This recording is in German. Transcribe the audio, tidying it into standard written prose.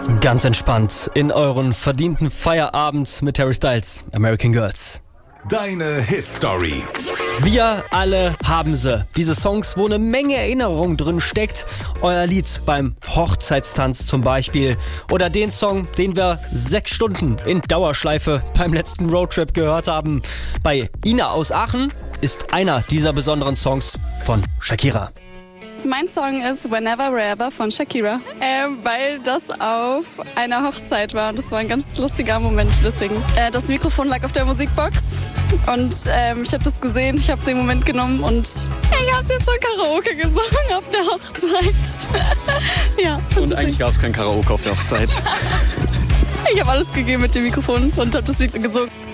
Ganz entspannt in euren verdienten Feierabend mit Harry Styles, American Girls. Deine Hit-Story. Wir alle haben sie. Diese Songs, wo eine Menge Erinnerung drin steckt. Euer Lied beim Hochzeitstanz zum Beispiel. Oder den Song, den wir 6 Stunden in Dauerschleife beim letzten Roadtrip gehört haben. Bei Ina aus Aachen ist einer dieser besonderen Songs von Shakira. Mein Song ist Whenever, Wherever von Shakira, weil das auf einer Hochzeit war und das war ein ganz lustiger Moment deswegen. Das Mikrofon lag auf der Musikbox und ich habe das gesehen, ich habe den Moment genommen und ich habe jetzt so Karaoke gesungen auf der Hochzeit. Ja, und eigentlich gab es kein Karaoke auf der Hochzeit. Ich habe alles gegeben mit dem Mikrofon und habe das Lied gesungen.